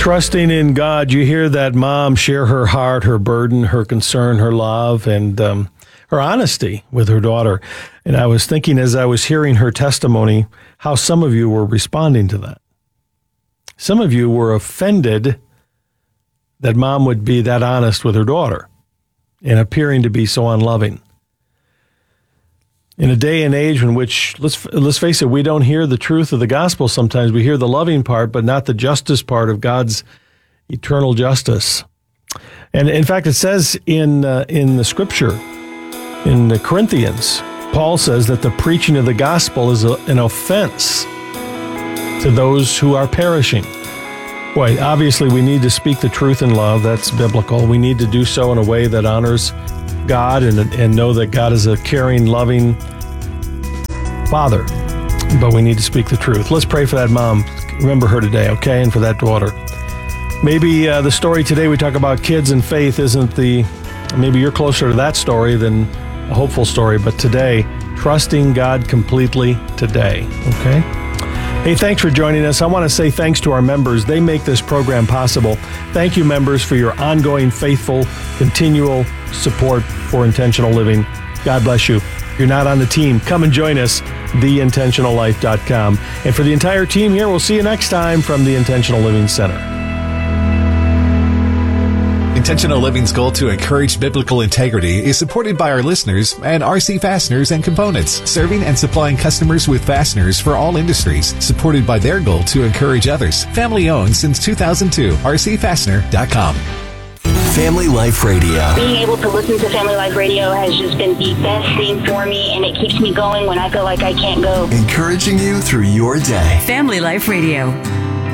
Trusting in God, you hear that mom share her heart, her burden, her concern, her love, and her honesty with her daughter. And I was thinking as I was hearing her testimony, how some of you were responding to that. Some of you were offended that mom would be that honest with her daughter and appearing to be so unloving. In a day and age in which, let's face it, we don't hear the truth of the gospel sometimes. We hear the loving part, but not the justice part of God's eternal justice. And in fact, it says in the scripture, in the Corinthians, Paul says that the preaching of the gospel is an offense to those who are perishing. Boy, obviously we need to speak the truth in love. That's biblical. We need to do so in a way that honors God and know that God is a caring, loving Father. But we need to speak the truth. Let's pray for that mom. Remember her today, okay? And for that daughter. Maybe the story today we talk about kids and faith isn't maybe you're closer to that story than a hopeful story, but today, trusting God completely today, okay? Hey, thanks for joining us. I want to say thanks to our members. They make this program possible. Thank you, members, for your ongoing, faithful, continual support for Intentional Living. God bless you. If you're not on the team, come and join us, theintentionallife.com. And for the entire team here, we'll see you next time from the Intentional Living Center. Intentional Living's goal to encourage biblical integrity is supported by our listeners and RC Fasteners and Components, serving and supplying customers with fasteners for all industries, supported by their goal to encourage others. Family owned since 2002, rcfastener.com. Family Life Radio. Being able to listen to Family Life Radio has just been the best thing for me, and it keeps me going when I feel like I can't go. Encouraging you through your day. Family Life Radio.